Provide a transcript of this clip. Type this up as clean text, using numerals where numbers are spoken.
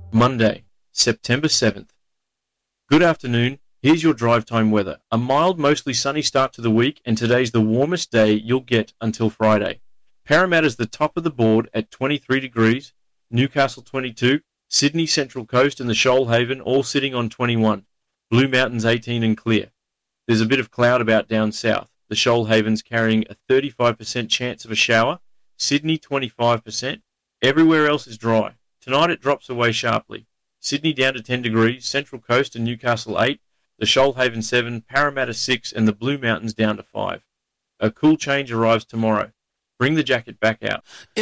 Monday, September 7th. Good afternoon. Here's your drive time weather. A mild, mostly sunny start to the week, and today's the warmest day you'll get until Friday. Parramatta's the top of the board at 23 degrees, Newcastle 22, Sydney Central Coast and the Shoalhaven all sitting on 21, Blue Mountains 18 and clear. There's a bit of cloud about down south. The Shoalhaven's carrying a 35% chance of a shower, Sydney 25%. Everywhere else is dry. Tonight it drops away sharply. Sydney down to 10 degrees, Central Coast and Newcastle 8, the Shoalhaven 7, Parramatta 6 and the Blue Mountains down to 5. A cool change arrives tomorrow. Bring the jacket back out.